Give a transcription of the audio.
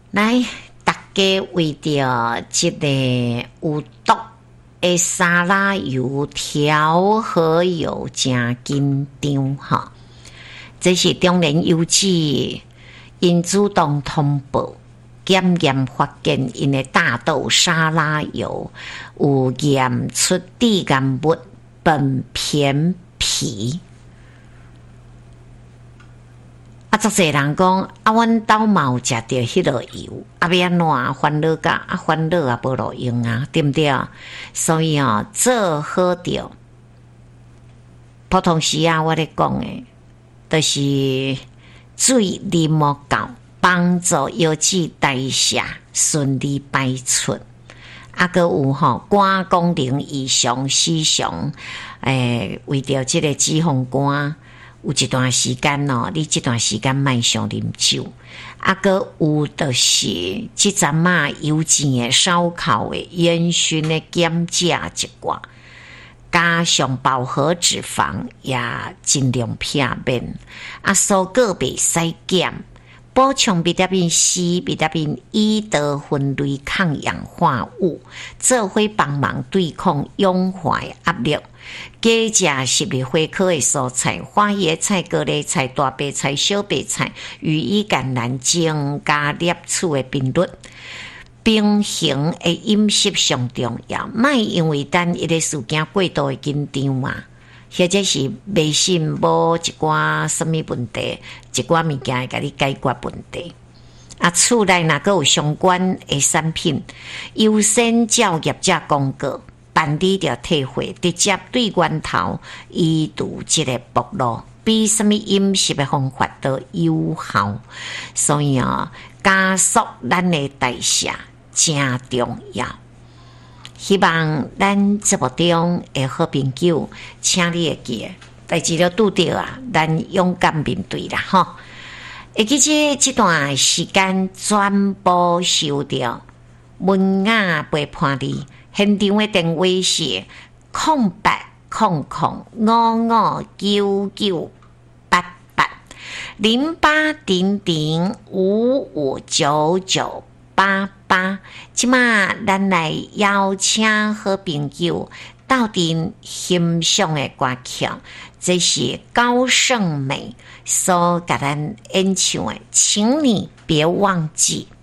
来，大家为着这个有毒的沙拉油调和油真紧张哈。这是中联邮局因主动通报，检验发现因的大豆沙拉油有验出致癌物苯偏皮。足侪人讲阮兜嘛有食着迄落油，要安怎烦恼甲烦恼也无路用啊，对不对？所以做好着普通时我咧讲诶，就是水啉莫够，帮助药剂代谢顺利排出。阁有肝功能异常时常，为着即个脂肪肝。有一段时间你这段时间莫常啉酒，阁有就是即阵油煎的、烧烤的、烟熏的减食一寡，加上饱和脂肪也尽量避免。蔬果袂使减，补充维他命 C、维他命 E 的分类抗氧化物，做伙帮忙对抗氧化压力。加食10粒花科的蔬菜，花椰菜、高丽菜、大白菜、小白菜、羽衣甘蓝，增加摄取的频率。平衡的饮食上重要，莫因为等一个事件过度的紧张嘛，或者是迷信无一寡什么问题，一寡物件会甲你解决问题。厝内若个有相关的产品，优先照业者公告。办理着退货，直接对源头移除这个暴露，比什么饮食的方法都有效。所以加速咱的代谢真重要。希望咱节目中的好朋友，请你会记，代志都拄着咱勇敢面对啦吼。会记这段时间全部收掉文雅陪伴你。现场的电话是0800-559988。即马咱来邀请好朋友到阵欣赏的歌曲，这是高胜美所甲咱演唱的，请你别忘记。